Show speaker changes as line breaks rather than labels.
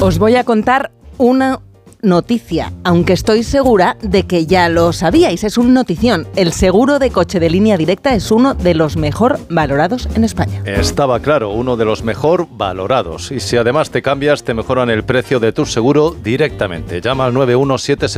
Os voy a contar una noticia, aunque estoy segura de que ya lo sabíais. Es una notición. El seguro de coche de Línea Directa es uno de los mejor valorados en España.
Estaba claro, uno de los mejor valorados. Y si además te cambias, te mejoran el precio de tu seguro directamente. Llama al 917